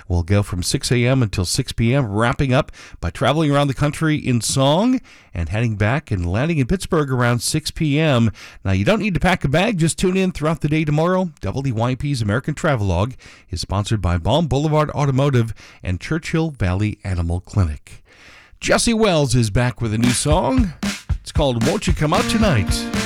We'll go from 6 a.m. until 6 p.m., wrapping up by traveling around the country in song and heading back and landing in Pittsburgh around 6 p.m. Now, you don't need to pack a bag. Just tune in throughout the day tomorrow. WYP's American Travelogue is sponsored by Balm Boulevard Automotive and Churchill Valley Animal Clinic. Jesse Wells is back with a new song. It's called Won't You Come Out Tonight?